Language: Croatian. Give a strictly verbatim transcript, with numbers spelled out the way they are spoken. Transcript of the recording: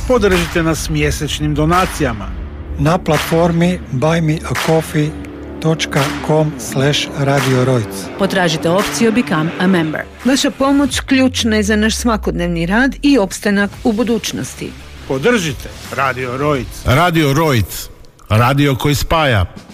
Podržite nas mjesečnim donacijama na platformi buy me a coffee dot com slash radio rojc. Potražite opciju Become a Member. Vaša pomoć ključna je za naš svakodnevni rad i opstanak u budućnosti. Podržite Radio Rojc. Radio Rojc. Radio koji spaja.